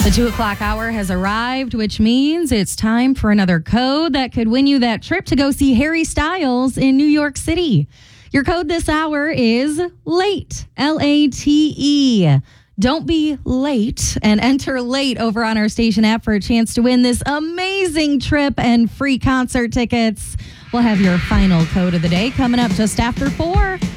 The 2 o'clock hour has arrived, which means it's time for another code that could win you that trip to go see Harry Styles in New York City. Your code this hour is LATE, L-A-T-E. Don't be late and enter LATE over on our station app for a chance to win this amazing trip and free concert tickets. We'll have your final code of the day coming up just after 4.